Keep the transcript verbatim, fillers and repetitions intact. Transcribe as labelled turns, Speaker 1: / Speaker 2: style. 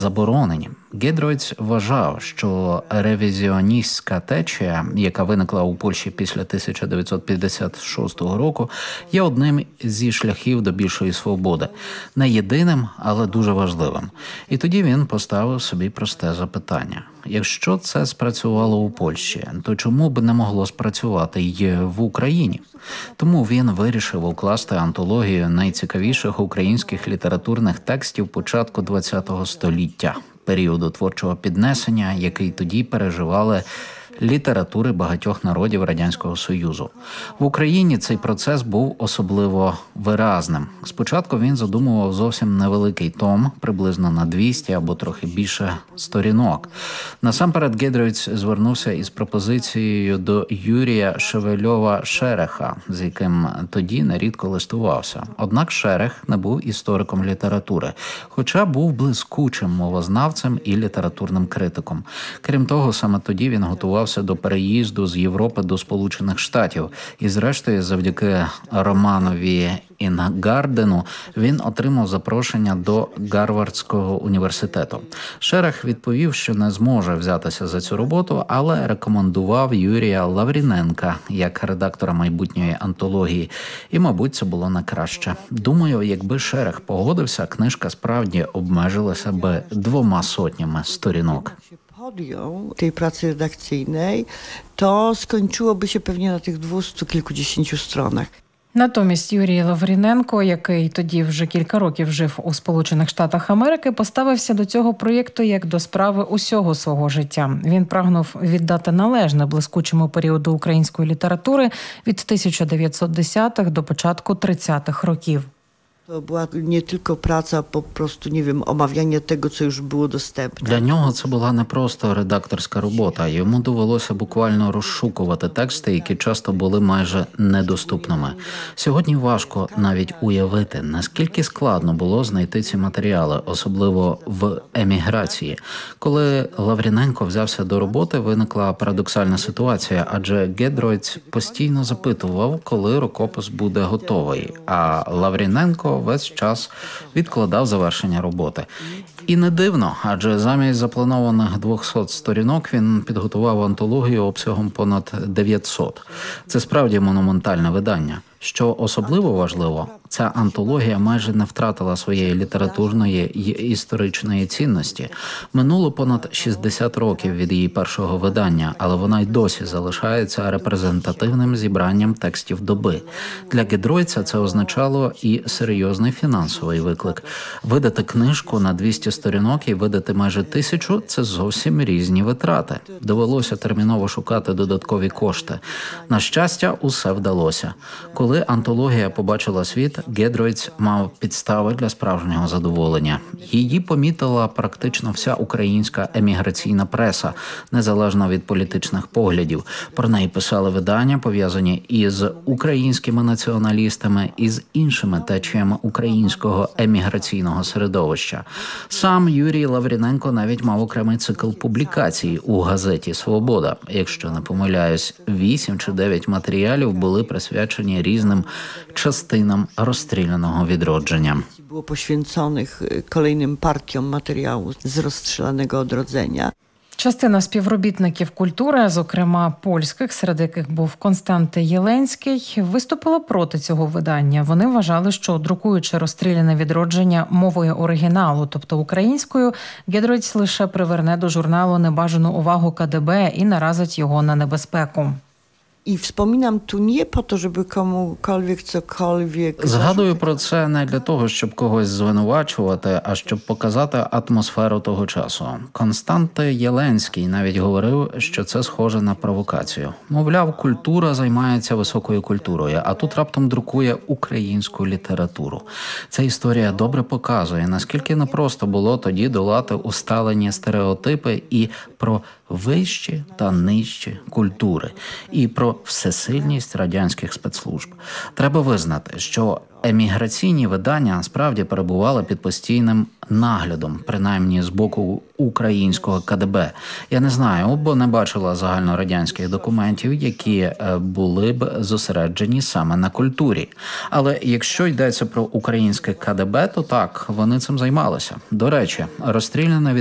Speaker 1: заборонені. Гедройц вважав, що ревізіоністська течія, яка виникла у Польщі після тисяча дев'ятсот п'ятдесят шостого року, є одним зі шляхів до більшої свободи. Не єдиним, але дуже важливим. І тоді він поставив собі просте запитання. Якщо це спрацювало у Польщі, то чому б не могло спрацювати й в Україні? Тому він вирішив укласти антологію найцікавіших українських літературних текстів початку ХХ століття, періоду творчого піднесення, який тоді переживали літератури багатьох народів Радянського Союзу. В Україні цей процес був особливо виразним. Спочатку він задумував зовсім невеликий том, приблизно на двісті або трохи більше сторінок. Насамперед Гедройц звернувся із пропозицією до Юрія Шевельова-Шереха, з яким тоді нерідко листувався. Однак Шерех не був істориком літератури, хоча був блискучим мовознавцем і літературним критиком. Крім того, саме тоді він готувався до переїзду з Європи до Сполучених Штатів. І зрештою, завдяки Романові Інгардену, він отримав запрошення до Гарвардського університету. Шерех відповів, що не зможе взятися за цю роботу, але рекомендував Юрія Лавріненка як редактора майбутньої антології. І, мабуть, це було на краще. Думаю, якби Шерех погодився, книжка справді обмежилася би двома сотнями сторінок.
Speaker 2: Podjął tej pracy redakcyjnej, to skończyłoby się pewnie na tych dwustu kilkudziesięciu stronach.
Speaker 3: Натомість Юрій Лавріненко, який тоді вже кілька років жив у Сполучених Штатах Америки, поставився до цього проєкту як до справи усього свого життя. Він прагнув віддати належне блискучому періоду української літератури від тисяча дев'ятсот десятих до початку тридцятих років.
Speaker 2: To była nie tylko praca, po prostu, nie wiem, omawianie tego, co już było dostępne.
Speaker 1: Для нього це була не просто редакторська робота. Йому довелося буквально розшукувати тексти, які часто були майже недоступними. Сьогодні важко навіть уявити, наскільки складно було знайти ці матеріали, особливо в еміграції. Коли Лавріненко взявся до роботи, виникла парадоксальна ситуація, адже Гедройц постійно запитував, коли рукопис буде готовий, а Лавріненко весь час відкладав завершення роботи. І не дивно, адже замість запланованих двохсот сторінок він підготував антологію обсягом понад дев'ятсот. Це справді монументальне видання. Що особливо важливо, ця антологія майже не втратила своєї літературної й історичної цінності. Минуло понад шістдесят років від її першого видання, але вона й досі залишається репрезентативним зібранням текстів доби. Для Гедройца це означало і серйозний фінансовий виклик. Видати книжку на двісті сторінок і видати майже тисячу – це зовсім різні витрати. Довелося терміново шукати додаткові кошти. На щастя, усе вдалося. Коли антологія побачила світ, Гедройц мав підстави для справжнього задоволення. Її помітила практично вся українська еміграційна преса, незалежно від політичних поглядів. Про неї писали видання, пов'язані із українськими націоналістами, і з іншими течіями українського еміграційного середовища. Сам Юрій Лавріненко навіть мав окремий цикл публікацій у газеті «Свобода». Якщо не помиляюсь, вісім чи дев'ять матеріалів були присвячені різним частинам розстріляного відродження.
Speaker 2: Było poświęconych kolejnym partiom materiału z rozstrzelanego odrodzenia.
Speaker 3: Частина співробітників культури, зокрема польських, серед яких був Константи Єленський, виступила проти цього видання. Вони вважали, що друкуючи розстріляне відродження мовою оригіналу, тобто українською, Гедройц лише приверне до журналу небажану увагу ка де бе і наразить його на небезпеку.
Speaker 2: I wspominam tu nie po to, żeby komukolwiek cokolwiek...
Speaker 1: Згадую про це не для того, щоб когось звинувачувати, а щоб показати атмосферу того часу. Константи Єленський навіть говорив, що це схоже на провокацію. Мовляв, культура займається високою культурою, а тут раптом друкує українську літературу. Ця історія добре показує, наскільки непросто було тоді долати усталені стереотипи і про вищі та нижчі культури, і про всесильність радянських спецслужб. Треба визнати, що еміграційні видання справді перебували під постійним наглядом, принаймні з боку українського ка де бе. Я не знаю, бо не бачила загальнорадянських документів, які були б зосереджені саме на культурі. Але якщо йдеться про українське ка де бе, то так, вони цим займалися. До речі, розстріляна від